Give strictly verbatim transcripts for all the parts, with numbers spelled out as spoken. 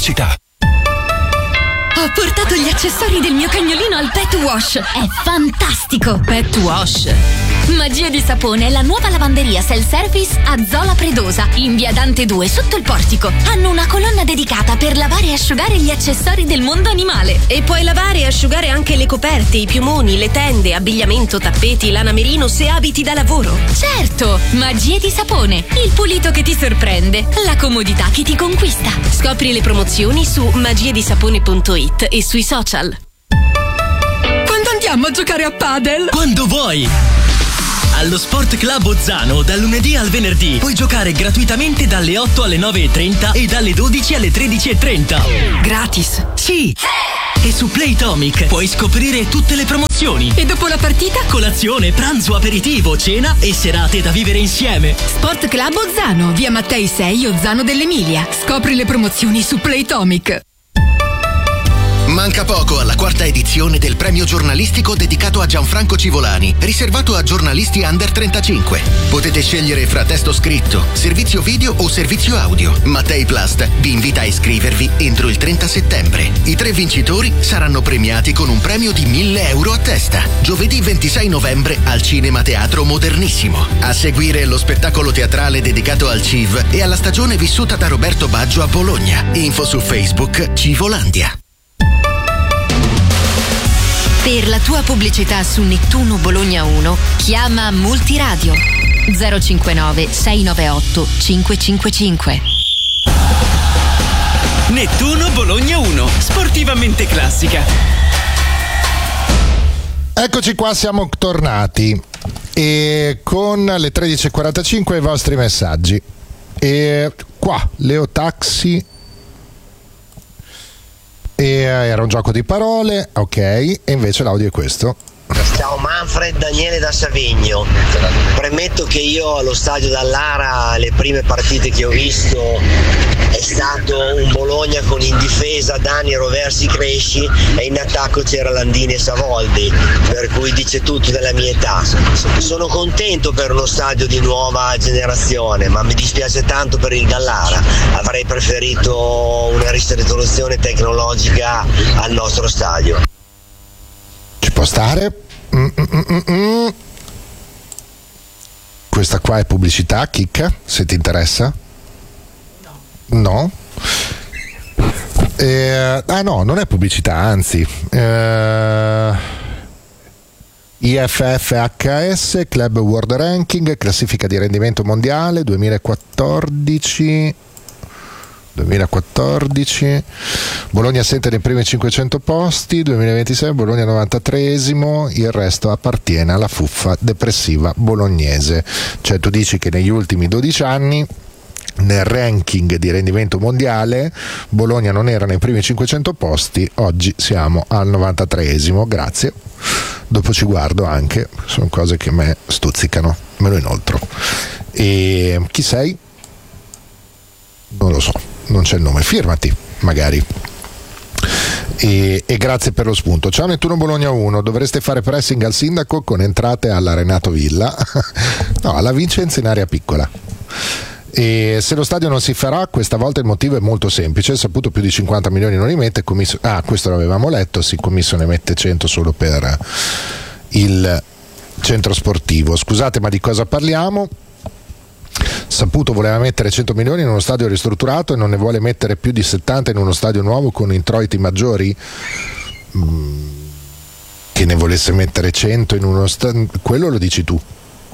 pubblicità. Ho portato gli accessori del mio cagnolino al Pet Wash. È fantastico! Pet Wash? Magia di Sapone è la nuova lavanderia self-service a Zola Predosa, in via Dante due, sotto il portico. Hanno una colonna dedicata per lavare e asciugare gli accessori del mondo animale. E puoi lavare e asciugare anche le coperte, i piumoni, le tende, abbigliamento, tappeti, lana merino se abiti da lavoro. Certo! Magia di Sapone, il pulito che ti sorprende, la comodità che ti conquista. Scopri le promozioni su magiedisapone punto it e sui social. Quando andiamo a giocare a padel? Quando vuoi! Allo Sport Club Ozzano, dal lunedì al venerdì, puoi giocare gratuitamente dalle otto alle nove e trenta e dalle dodici alle tredici e trenta. Gratis? Sì! E su Playtomic puoi scoprire tutte le promozioni. E dopo la partita? Colazione, pranzo, aperitivo, cena e serate da vivere insieme. Sport Club Ozzano, via Mattei sei, Ozzano dell'Emilia. Scopri le promozioni su Playtomic. Manca poco alla quarta edizione del premio giornalistico dedicato a Gianfranco Civolani, riservato a giornalisti under trentacinque. Potete scegliere fra testo scritto, servizio video o servizio audio. Mattei Plast vi invita a iscrivervi entro il trenta settembre. I tre vincitori saranno premiati con un premio di mille euro a testa. Giovedì ventisei novembre al Cinema Teatro Modernissimo. A seguire lo spettacolo teatrale dedicato al C I V e alla stagione vissuta da Roberto Baggio a Bologna. Info su Facebook Civolandia. Per la tua pubblicità su Nettuno Bologna uno, chiama Multiradio zero cinquantanove sei novantaotto cinquecentocinquantacinque. Nettuno Bologna uno, sportivamente classica. Eccoci qua, siamo tornati e con le tredici e quarantacinque i vostri messaggi. E qua Leo Taxi. E era un gioco di parole, ok, e invece l'audio è questo. Ciao Manfred, Daniele da Savigno. Premetto che io allo stadio Dallara le prime partite che ho visto è stato un Bologna con in difesa Dani, Roversi, Cresci e in attacco c'era Landini e Savoldi, per cui dice tutto della mia età. Sono contento per uno stadio di nuova generazione, ma mi dispiace tanto per il Dallara. Avrei preferito una ristrutturazione tecnologica al nostro stadio. Ci può stare. Mm-mm-mm-mm. Questa qua è pubblicità, chicca, se ti interessa. No? Eh, ah no, non è pubblicità, anzi. Eh, I F F H S, Club World Ranking, classifica di rendimento mondiale duemilaquattordici. duemilaquattordici Bologna assente nei primi cinquecento posti, duemilaventisei Bologna novantatreesimo, il resto appartiene alla fuffa depressiva bolognese. Cioè tu dici che negli ultimi dodici anni nel ranking di rendimento mondiale Bologna non era nei primi cinquecento posti, oggi siamo al novantatreesimo, grazie. Dopo ci guardo anche, sono cose che me stuzzicano, me lo inoltro. E chi sei? Non lo so, non c'è il nome, firmati magari. E, e grazie per lo spunto. Ciao Nettuno Bologna uno, dovreste fare pressing al sindaco con entrate alla Renato Villa. No, alla Vincenzi in area piccola. E se lo stadio non si farà, questa volta il motivo è molto semplice: saputo più di cinquanta milioni non li mette, commisso... ah questo l'avevamo letto, sì, commisso ne mette cento solo per il centro sportivo. Scusate, ma di cosa parliamo? Saputo voleva mettere cento milioni in uno stadio ristrutturato e non ne vuole mettere più di settanta in uno stadio nuovo con introiti maggiori? Mm, che ne volesse mettere cento in uno stadio, quello lo dici tu.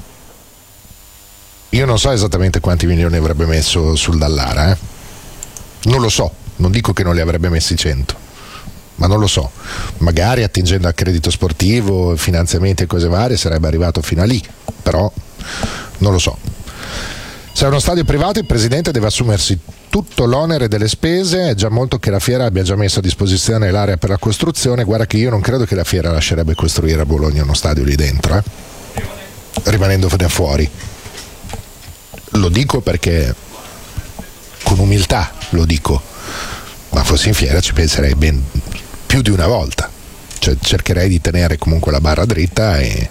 Io non so esattamente quanti milioni avrebbe messo sul Dallara, eh? Non lo so, non dico che non li avrebbe messi cento, ma non lo so. Magari attingendo al credito sportivo, finanziamenti e cose varie sarebbe arrivato fino a lì, però non lo so. Se è uno stadio privato il presidente deve assumersi tutto l'onere delle spese, è già molto che la Fiera abbia già messo a disposizione l'area per la costruzione. Guarda che io non credo che la Fiera lascerebbe costruire a Bologna uno stadio lì dentro, eh? Rimanendone fuori. Lo dico perché con umiltà lo dico, ma fossi in Fiera ci penserei ben più di una volta, cioè cercherei di tenere comunque la barra dritta e,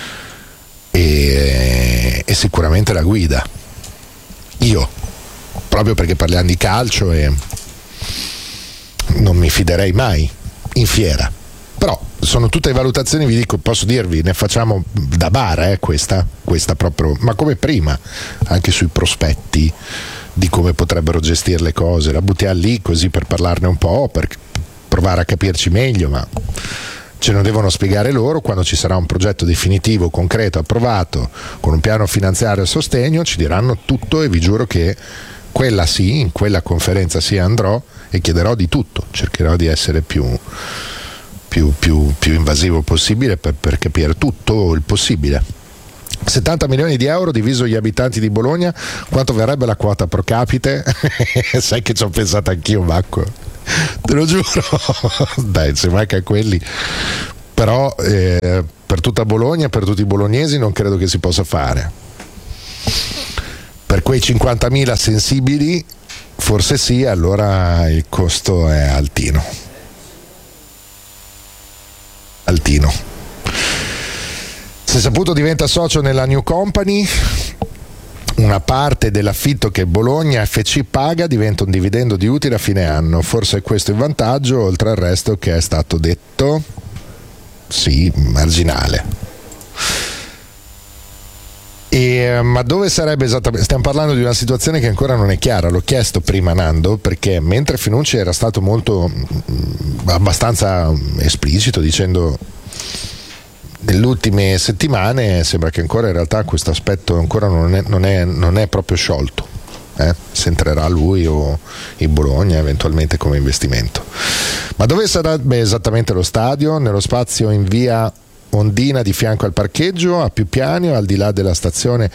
e, e sicuramente la guida io, proprio perché parliamo di calcio e non mi fiderei mai in fiera. Però sono tutte valutazioni, vi dico, posso dirvi, ne facciamo da bar, eh, questa, questa proprio, ma come prima, anche sui prospetti di come potrebbero gestire le cose, la buttiamo lì così per parlarne un po', per provare a capirci meglio, ma ce lo devono spiegare loro. Quando ci sarà un progetto definitivo, concreto, approvato, con un piano finanziario a sostegno, ci diranno tutto e vi giuro che quella sì, in quella conferenza sì andrò e chiederò di tutto, cercherò di essere più... Più, più, più invasivo possibile per, per capire tutto il possibile. settanta milioni di euro diviso gli abitanti di Bologna, quanto verrebbe la quota pro capite? Sai che ci ho pensato anch'io, Marco, te lo giuro. Dai, se manca quelli, però eh, per tutta Bologna, per tutti i bolognesi non credo che si possa fare. Per quei cinquantamila sensibili forse sì, allora il costo è altino. Altino. Si è saputo diventa socio nella New Company, una parte dell'affitto che Bologna F C paga diventa un dividendo di utile a fine anno. Forse è questo il vantaggio, oltre al resto che è stato detto, sì, marginale. E, ma dove sarebbe esattamente? Stiamo parlando di una situazione che ancora non è chiara. L'ho chiesto prima, Nando, perché mentre Finucci era stato molto abbastanza esplicito dicendo nelle ultime settimane, sembra che ancora in realtà questo aspetto ancora non è, non è, non è proprio sciolto, eh? Se entrerà lui o il Bologna eventualmente come investimento. Ma dove sarebbe esattamente lo stadio? Nello spazio in via Ondina di fianco al parcheggio, a più piani o al di là della stazione?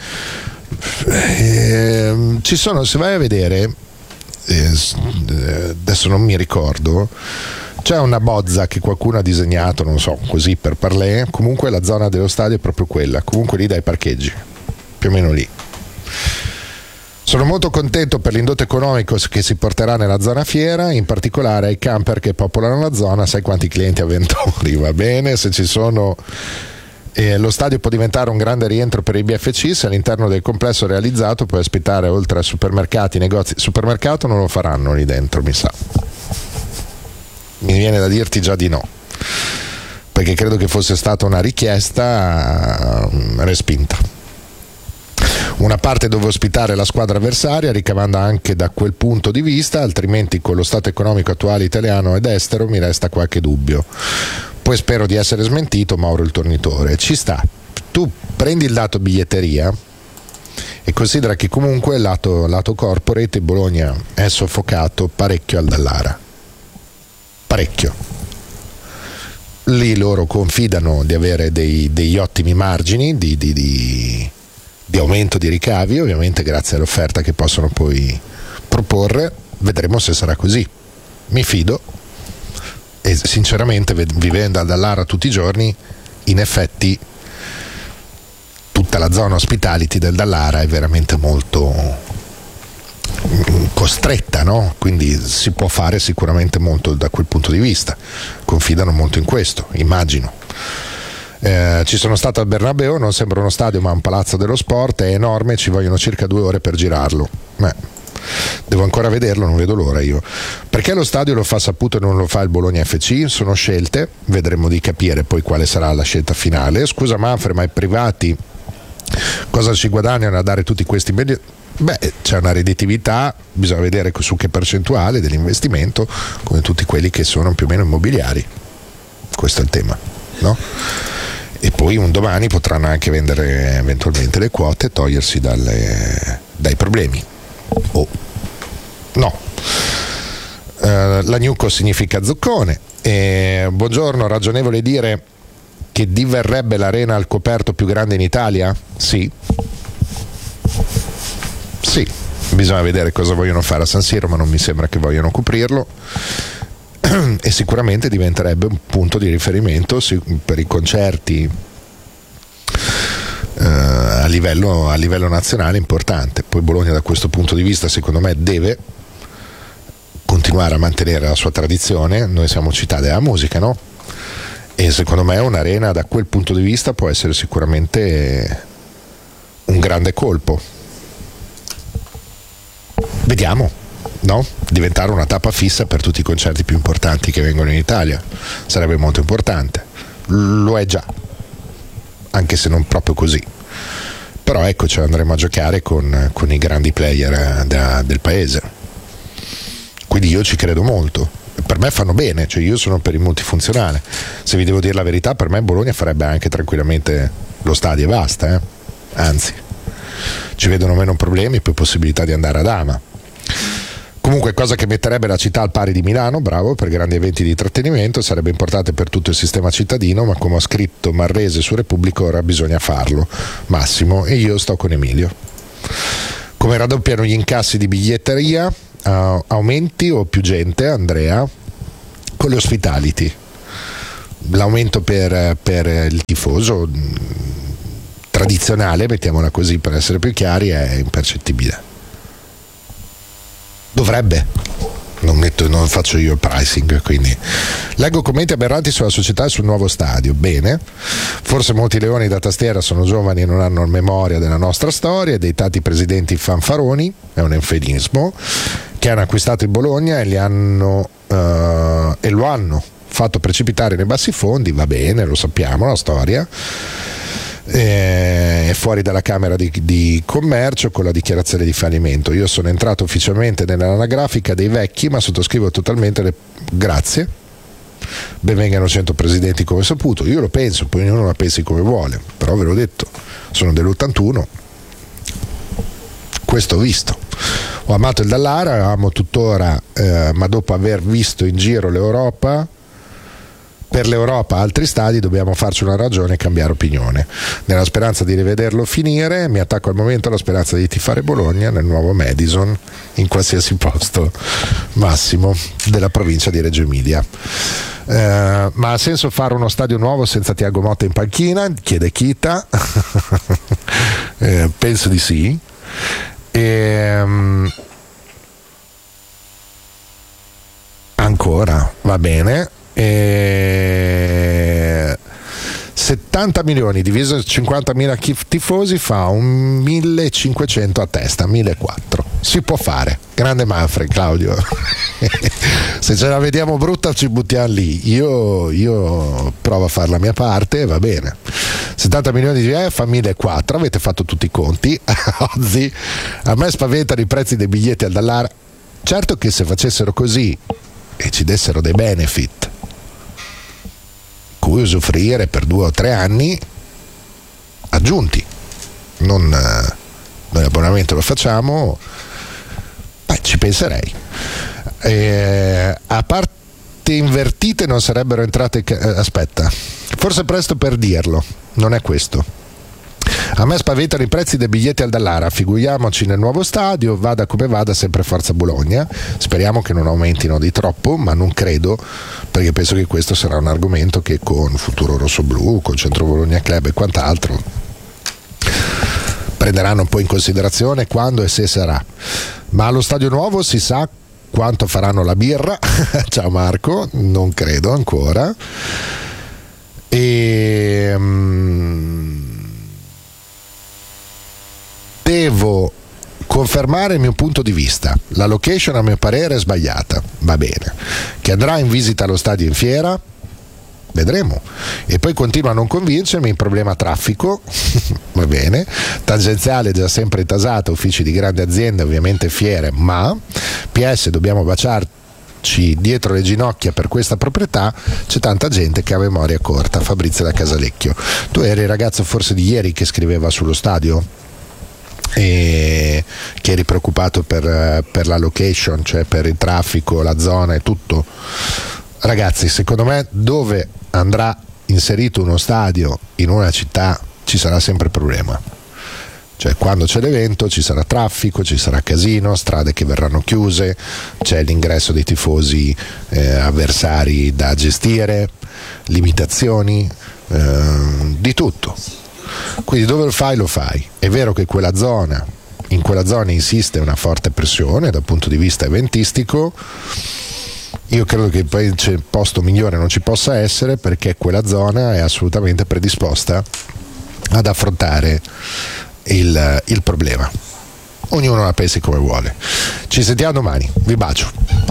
Eh, ci sono, se vai a vedere, eh, adesso non mi ricordo, c'è una bozza che qualcuno ha disegnato, non so, così per parlé. Comunque la zona dello stadio è proprio quella, comunque lì dai parcheggi, più o meno lì. Sono molto contento per l'indotto economico che si porterà nella zona fiera, in particolare ai camper che popolano la zona. Sai quanti clienti avventori, va bene? Se ci sono, eh, lo stadio può diventare un grande rientro per i B F C se all'interno del complesso realizzato può ospitare oltre a supermercati, negozi. Supermercato non lo faranno lì dentro, mi sa. Mi viene da dirti già di no, perché credo che fosse stata una richiesta uh, respinta. Una parte dove ospitare la squadra avversaria, ricavando anche da quel punto di vista, altrimenti con lo stato economico attuale italiano ed estero mi resta qualche dubbio. Poi spero di essere smentito, Mauro il Tornitore. Ci sta. Tu prendi il dato biglietteria e considera che comunque lato, lato corporate Bologna è soffocato parecchio al Dallara. Parecchio. Lì loro confidano di avere dei, degli ottimi margini di... di, di di aumento di ricavi, ovviamente grazie all'offerta che possono poi proporre. Vedremo se sarà così. Mi fido e sinceramente, vivendo a Dallara tutti i giorni, in effetti tutta la zona hospitality del Dallara è veramente molto costretta, no? Quindi si può fare sicuramente molto da quel punto di vista. Confidano molto in questo, immagino. Eh, ci sono stato al Bernabeu, non sembra uno stadio ma un palazzo dello sport, è enorme, ci vogliono circa due ore per girarlo. Beh, devo ancora vederlo, non vedo l'ora io. Perché lo stadio lo fa Saputo e non lo fa il Bologna F C? Sono scelte, vedremo di capire poi quale sarà la scelta finale. Scusa Manfred, ma i privati cosa ci guadagnano a dare tutti questi beni? Beh, c'è una redditività, bisogna vedere su che percentuale dell'investimento, come tutti quelli che sono più o meno immobiliari. Questo è il tema, no? E poi un domani potranno anche vendere eventualmente le quote e togliersi dalle, dai problemi. Oh, no. Uh, la Gnuco significa zoccone. E, buongiorno, ragionevole dire che diverrebbe l'arena al coperto più grande in Italia? Sì. Sì, bisogna vedere cosa vogliono fare a San Siro, ma non mi sembra che vogliano coprirlo. E sicuramente diventerebbe un punto di riferimento per i concerti eh, a livello, a livello nazionale importante. Poi Bologna da questo punto di vista secondo me deve continuare a mantenere la sua tradizione. Noi siamo città della musica, no? E secondo me un'arena da quel punto di vista può essere sicuramente un grande colpo. Vediamo. no? Diventare una tappa fissa per tutti i concerti più importanti che vengono in Italia. Sarebbe molto importante, lo è già, anche se non proprio così, però ecco, ce andremo a giocare con, con i grandi player da, del paese, quindi io ci credo molto. Per me fanno bene, cioè io sono per il multifunzionale. Se vi devo dire la verità, per me Bologna farebbe anche tranquillamente lo stadio e basta, eh? Anzi, ci vedono meno problemi, più possibilità di andare ad Ama. Comunque, cosa che metterebbe la città al pari di Milano, bravo, per grandi eventi di intrattenimento, sarebbe importante per tutto il sistema cittadino, ma come ho scritto Marrese su Repubblica, ora bisogna farlo. Massimo, e io sto con Emilio. Come raddoppiano gli incassi di biglietteria? Uh, aumenti o più gente, Andrea? Con le hospitality. L'aumento per, per il tifoso tradizionale, mettiamola così per essere più chiari, è impercettibile. Dovrebbe, non, metto, non faccio io il pricing, quindi leggo commenti aberranti sulla società e sul nuovo stadio. Bene, forse molti leoni da tastiera sono giovani e non hanno memoria della nostra storia e dei tanti presidenti fanfaroni, è un eufemismo, che hanno acquistato il Bologna e li hanno uh, e lo hanno fatto precipitare nei bassi fondi. Va bene, lo sappiamo la storia. È fuori dalla Camera di, di Commercio con la dichiarazione di fallimento. Io sono entrato ufficialmente nell'anagrafica dei vecchi, ma sottoscrivo totalmente le... grazie, benvengano cento presidenti come saputo. Io lo penso, poi ognuno la pensi come vuole, però ve l'ho detto, sono dell'ottantuno, questo ho visto. Ho amato il Dallara, amo tuttora, eh, ma dopo aver visto in giro l'Europa, per l'Europa altri stadi, dobbiamo farci una ragione e cambiare opinione. Nella speranza di rivederlo finire, mi attacco al momento alla speranza di tifare Bologna nel nuovo Madison, in qualsiasi posto, Massimo, della provincia di Reggio Emilia. Eh, ma ha senso fare uno stadio nuovo senza Tiago Motta in panchina? Chiede Kita. eh, penso di sì. E, um, ancora, va bene. E settanta milioni diviso cinquantamila tifosi fa un millecinquecento a testa, millequattrocento. Si può fare. Grande Manfred, Claudio. Se ce la vediamo brutta ci buttiamo lì. Io, io provo a fare la mia parte e va bene. settanta milioni di euro fa millequattrocento. Avete fatto tutti i conti. Oggi a me spaventano i prezzi dei biglietti al Dallara. Certo che se facessero così e ci dessero dei benefit cui usufruire per due o tre anni aggiunti, non eh, noi l'abbonamento lo facciamo, beh, ci penserei. Eh, a parte invertite non sarebbero entrate, eh, aspetta, forse presto per dirlo, non è questo. A me spaventano i prezzi dei biglietti al Dallara, figuriamoci nel nuovo stadio, vada come vada, sempre Forza Bologna. Speriamo che non aumentino di troppo, ma non credo, perché penso che questo sarà un argomento che con Futuro Rossoblu, con Centro Bologna Club e quant'altro prenderanno un po' in considerazione quando e se sarà. Ma allo stadio nuovo si sa quanto faranno la birra. Ciao Marco, non credo ancora. E um, devo confermare il mio punto di vista. La location a mio parere è sbagliata, va bene. Che andrà in visita allo stadio in fiera? Vedremo. E poi continua a non convincermi il problema traffico. Va bene. Tangenziale già sempre intasata, uffici di grandi aziende, ovviamente fiere, ma P S dobbiamo baciarci dietro le ginocchia per questa proprietà, c'è tanta gente che ha memoria corta. Fabrizio da Casalecchio. Tu eri il ragazzo forse di ieri che scriveva sullo stadio? E che eri preoccupato per, per la location, cioè per il traffico, la zona e tutto. Ragazzi, secondo me dove andrà inserito uno stadio in una città ci sarà sempre problema. Cioè quando c'è l'evento ci sarà traffico, ci sarà casino, strade che verranno chiuse, c'è l'ingresso dei tifosi eh, avversari da gestire, limitazioni, eh, di tutto. Quindi dove lo fai lo fai. È vero che quella zona, in quella zona insiste una forte pressione dal punto di vista eventistico. Io credo che il posto migliore non ci possa essere, perché quella zona è assolutamente predisposta ad affrontare il, il problema. ognuno la pensi come vuole. Ci sentiamo domani, vi bacio.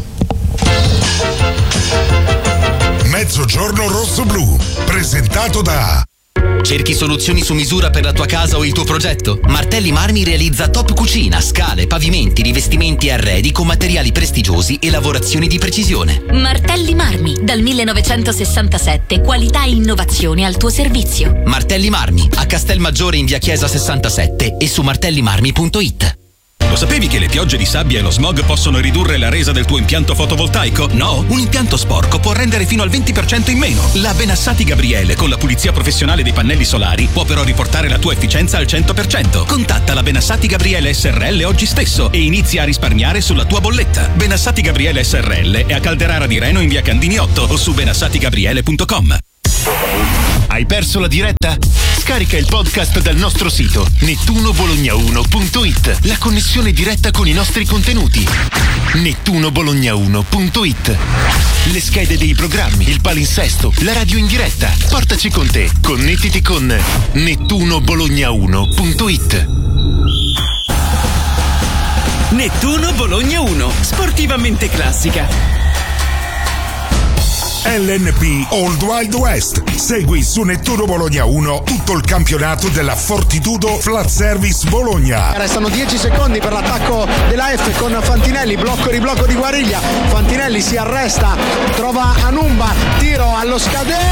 Mezzogiorno rosso-blu, presentato da... Cerchi soluzioni su misura per la tua casa o il tuo progetto? Martelli Marmi realizza top cucina, scale, pavimenti, rivestimenti e arredi con materiali prestigiosi e lavorazioni di precisione. Martelli Marmi, dal millenovecentosessantasette, qualità e innovazione al tuo servizio. Martelli Marmi, a Castelmaggiore in via Chiesa sessantasette e su martellimarmi punto it. Lo sapevi che le piogge di sabbia e lo smog possono ridurre la resa del tuo impianto fotovoltaico? No? Un impianto sporco può rendere fino al venti per cento in meno. La Benassati Gabriele, con la pulizia professionale dei pannelli solari, può però riportare la tua efficienza al cento per cento. Contatta la Benassati Gabriele S R L oggi stesso e inizia a risparmiare sulla tua bolletta. Benassati Gabriele S R L è a Calderara di Reno in via Candini otto o su benassati gabriele punto com. Hai perso la diretta? Scarica il podcast dal nostro sito nettuno bologna uno punto it. La connessione diretta con i nostri contenuti. nettuno bologna uno punto it. Le schede dei programmi, il palinsesto, la radio in diretta. Portaci con te. Connettiti con nettuno bologna uno punto it. Nettuno Bologna uno, sportivamente classica. L N P Old Wild West. Segui su Nettuno Bologna uno tutto il campionato della Fortitudo Flat Service Bologna. Restano dieci secondi per l'attacco della F con Fantinelli, blocco riblocco di Guariglia. Fantinelli si arresta, trova Anumba, tiro allo scadere.